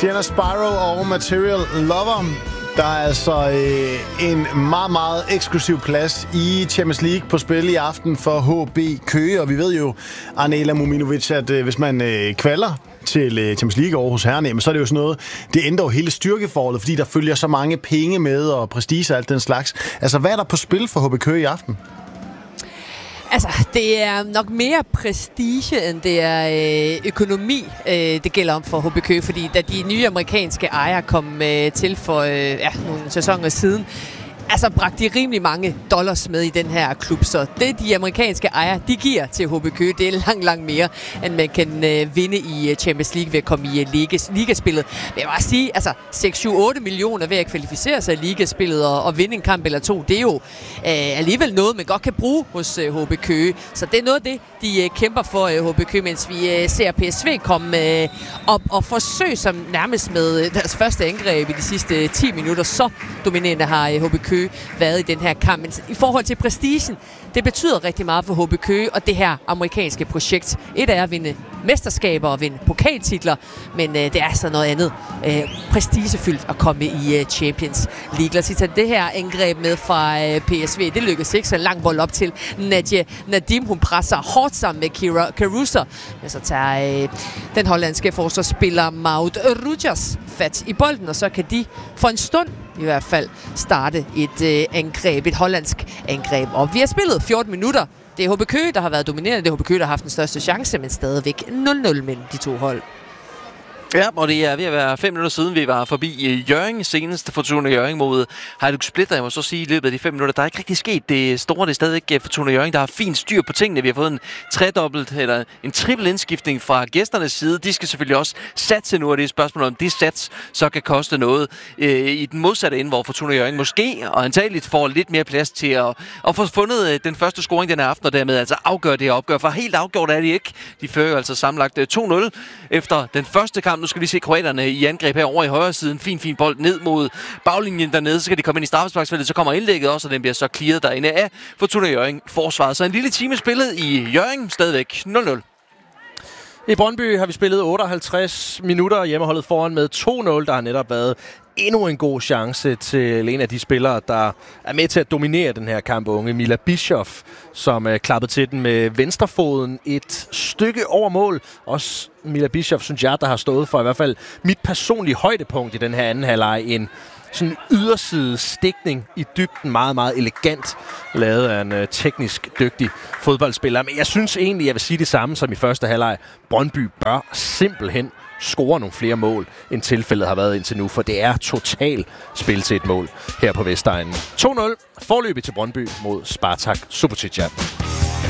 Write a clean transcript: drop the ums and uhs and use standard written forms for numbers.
Sienna Spyro og Material Lover. Der er altså en meget, meget eksklusiv plads i Champions League på spil i aften for HB Køge. Og vi ved jo, Arnela Muminovic, at hvis man kvalder til Champions League over hos herrerne, så er det jo sådan noget, det ændrer jo hele styrkeforholdet, fordi der følger så mange penge med og prestige og alt den slags. Altså, hvad er der på spil for HB Køge i aften? Altså, det er nok mere prestige, end det er økonomi, det gælder om for HB Køge, fordi da de nye amerikanske ejere kom til for nogle sæsoner siden, altså bragte de rimelig mange dollars med i den her klub, så det de amerikanske ejere, de giver til HB Køge, det er langt mere, end man kan vinde i Champions League ved at komme i ligaspillet. Men jeg vil bare sige, altså 6-7-8 millioner ved at kvalificere sig i ligaspillet og vinde en kamp eller to, det er jo alligevel noget, man godt kan bruge hos HB Køge. Så det er noget af det, de kæmper for HB Køge, mens vi ser PSV komme op og forsøge som nærmest med deres første angreb i de sidste 10 minutter. Så dominerende har HB Køge været i den her kamp. Men i forhold til prestigen, det betyder rigtig meget for HB Køge og det her amerikanske projekt. Et er at vinde mesterskaber og vinde pokaltitler, men det er så noget andet prestigefyldt at komme i Champions League. Lad os tage det her angreb med fra PSV. Det lykkedes ikke, så en lang bold op til Nadia Nadim. Hun presser hårdt sammen med Kira Caruso, men så tager den hollandske forsvarsspiller Maud Rogers fat i bolden, og så kan de for en stund i hvert fald starte et angreb, et hollandsk angreb. Og vi har spillet 14 minutter. Det er HB Køge, der har været dominerende. Det er HB Køge, der har haft den største chance, men stadigvæk 0-0 mellem de to hold. Ja, og det er ved at være 5 minutter siden, vi var forbi Hjørring senest. Fortuna Hjørring mod Hajduk Split. Jeg må så sige, i løbet af de 5 minutter, der er ikke rigtig sket det store. Det er stadig Fortuna Hjørring, der har fint styr på tingene. Vi har fået en tredobbelt eller en triple indskiftning fra gæsternes side. De skal selvfølgelig også satse nu, og det er et spørgsmål om, det sats så kan koste noget i den modsatte ende, hvor Fortuna Hjørring måske og antageligt får lidt mere plads til at få fundet den første scoring den her aften, og dermed altså afgøre det her opgør. For helt afgjort er de ikke. De fører jo altså sammenlagt 2-0 efter den første kamp. Nu skal vi se kroaterne i angreb her over i højre siden. Fin bold ned mod baglinjen dernede. Så skal de komme ind i straffesparksfeltet. Så kommer indlægget også, og den bliver så clearet derinde af Fortuna Hjørring forsvaret. Så en lille time spillet i Hjørring. Stadigvæk 0-0. I Brøndby har vi spillet 58 minutter. Hjemmeholdet foran med 2-0. Der har netop været endnu en god chance til en af de spillere, der er med til at dominere den her kamp, unge Mila Bischoff, som klappede til den med venstrefoden et stykke over mål. Også Mila Bischoff, synes jeg, der har stået for i hvert fald mit personlige højdepunkt i den her anden halvleg. En sådan yderside stikning i dybden, meget, meget elegant, lavet af en teknisk dygtig fodboldspiller. Men jeg synes egentlig, jeg vil sige det samme som i første halvleg. Brøndby bør simpelthen score nogle flere mål, end tilfældet har været indtil nu, for det er totalt spil til et mål her på Vestegnen. 2-0 forløbig til Brøndby mod Spartak Subotica.